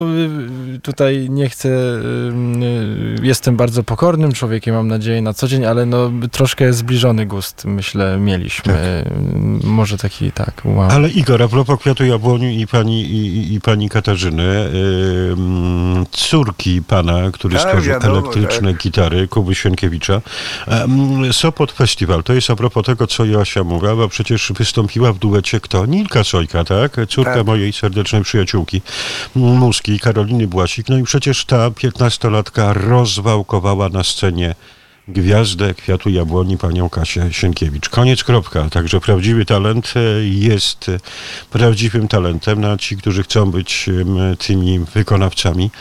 Tutaj nie chcę, jestem bardzo pokornym człowiekiem, mam nadzieję, na co dzień, ale no troszkę zbliżony gust, myślę, mieliśmy. Tak. Może taki, tak. Wow. Ale Igor, a propos Kwiatu Jabłoni i pani Katarzyny, córki pana, który stworzył elektryczne gitary, Kuby Sienkiewicza, Sopot Festival, to jest a propos tego, co Joasia mówiła, bo przecież wystąpiła w duecie kto? Nilka Sojka, tak? Córka mojej serdecznej przyjaciółki, Muski, Karoliny Błasik. No i przecież ta 15-latka rozwałkowała na scenie gwiazdę Kwiatu Jabłoni, panią Kasię Sienkiewicz. Koniec, kropka. Także prawdziwy talent jest prawdziwym talentem. No, ci, którzy chcą być tymi wykonawcami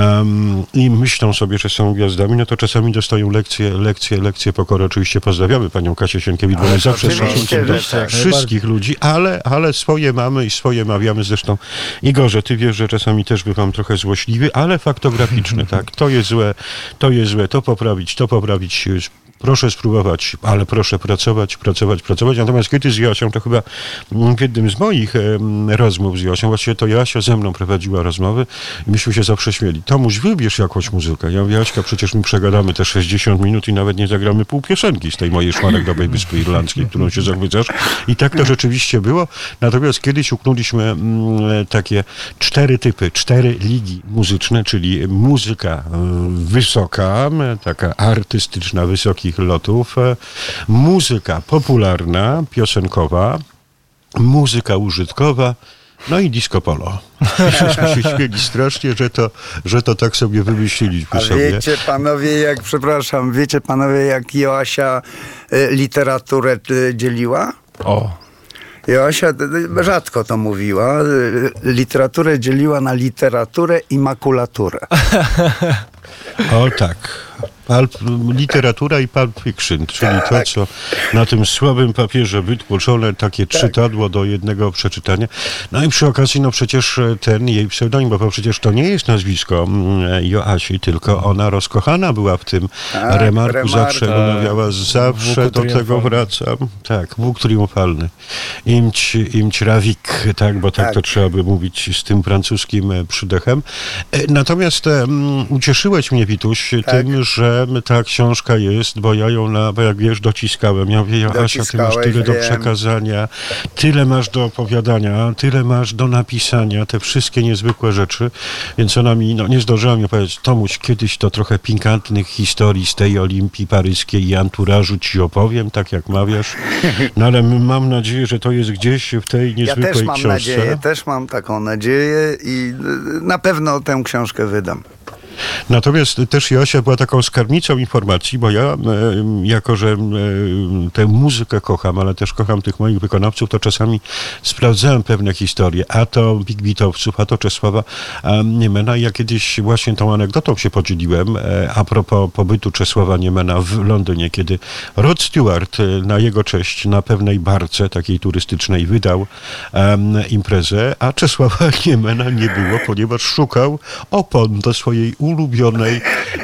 i myślą sobie, że są gwiazdami, no to czasami dostają lekcje pokory. Oczywiście pozdrawiamy panią Kasię Sienkiewicz, bo my zawsze z szacunkiem do wszystkich ludzi, ale swoje mamy i swoje mawiamy. Zresztą Igorze, ty wiesz, że czasami też bywam trochę złośliwy, ale faktograficzny, tak? To jest złe, to poprawić. Proszę spróbować, ale proszę pracować. Natomiast kiedy z Joasią, to chyba w jednym z moich rozmów z Joasią, właściwie to Joasia ze mną prowadziła rozmowy i myśmy się zawsze śmieli. Tomuś, wybierz jakąś muzykę. Ja mówię, Joaśka, przecież my przegadamy te 60 minut i nawet nie zagramy pół piosenki z tej mojej szmaragdowej Wyspy Irlandzkiej, którą się zachwycasz. I tak to rzeczywiście było. Natomiast kiedyś uknęliśmy takie 4 ligi muzyczne, czyli muzyka wysoka, taka artystyczna, wysokich lotów, muzyka popularna, piosenkowa, muzyka użytkowa, no i disco polo. Żeśmy się śmieli strasznie, że to tak sobie wymyśliliśmy sobie. Wiecie panowie, jak Joasia literaturę dzieliła? Joasia rzadko to mówiła. Literaturę dzieliła na literaturę i makulaturę. O tak. Literatura i Pulp Fiction, czyli to, co na tym słabym papierze wytłoczone, takie czytadło do jednego przeczytania. No i przy okazji, no przecież ten jej pseudonim, bo przecież to nie jest nazwisko Joasi, tylko ona rozkochana była w tym remarku, zawsze mawiała, zawsze do tego wracam. Tak, Bóg triumfalny. Imć Ravik, tak, bo tak to trzeba by mówić z tym francuskim przydechem. Natomiast ucieszyłeś mnie, Wituś, tym, że ta książka jest, bo ja ją, bo jak wiesz, dociskałem. Ja mówię, Asia, ty masz tyle do przekazania, tyle masz do opowiadania, tyle masz do napisania, te wszystkie niezwykłe rzeczy. Więc ona mi, nie zdążyła mi opowiedzieć, Tomuś, kiedyś to trochę pikantnych historii z tej Olimpii paryskiej i anturażu ci opowiem, tak jak mawiasz. No ale mam nadzieję, że to jest gdzieś w tej niezwykłej książce. Ja też mam taką nadzieję i na pewno tę książkę wydam. Natomiast też Joasia była taką skarbnicą informacji, bo ja, jako że tę muzykę kocham, ale też kocham tych moich wykonawców, to czasami sprawdzałem pewne historie, a to Big Beatowców, a to Czesława Niemena. I ja kiedyś właśnie tą anegdotą się podzieliłem a propos pobytu Czesława Niemena w Londynie, kiedy Rod Stewart na jego cześć na pewnej barce takiej turystycznej wydał imprezę, a Czesława Niemena nie było, ponieważ szukał opon do swojej ulubionej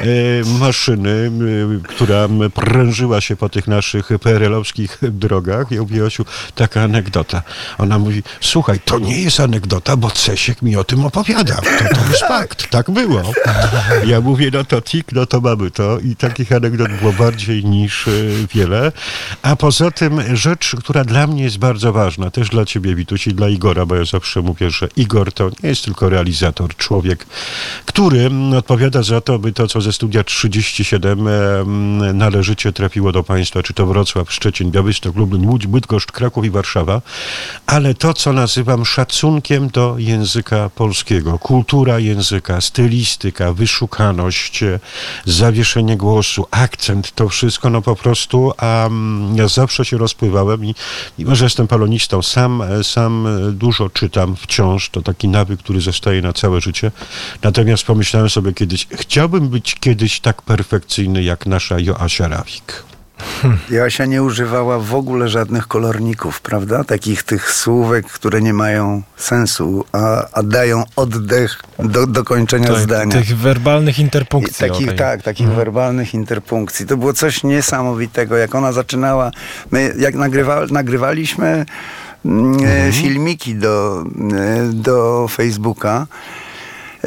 maszyny, która prężyła się po tych naszych PRL-owskich drogach. Ja mówię, Josiu, taka anegdota. Ona mówi, słuchaj, to nie jest anegdota, bo Cesiek mi o tym opowiada. To jest fakt, tak było. Ja mówię, no to mamy to. I takich anegdot było bardziej niż wiele. A poza tym rzecz, która dla mnie jest bardzo ważna, też dla ciebie, Wituś, i dla Igora, bo ja zawsze mówię, że Igor to nie jest tylko realizator, człowiek, który odpowiada za to, by to, co ze Studia 37 należycie trafiło do państwa, czy to Wrocław, Szczecin, Białystok, Lublin, Łódź, Bydgoszcz, Kraków i Warszawa, ale to, co nazywam szacunkiem do języka polskiego, kultura języka, stylistyka, wyszukaność, zawieszenie głosu, akcent, to wszystko, po prostu, ja zawsze się rozpływałem i mimo, że jestem polonistą, sam dużo czytam wciąż, to taki nawyk, który zostaje na całe życie, natomiast pomyślałem sobie kiedyś, chciałbym być kiedyś tak perfekcyjny jak nasza Joasia Rawik. Joasia nie używała w ogóle żadnych kolorników, prawda? Tych słówek, które nie mają sensu, a dają oddech do kończenia zdania. Tych werbalnych interpunkcji. Takich werbalnych interpunkcji. To było coś niesamowitego. Jak ona zaczynała, my jak nagrywaliśmy filmiki do Facebooka,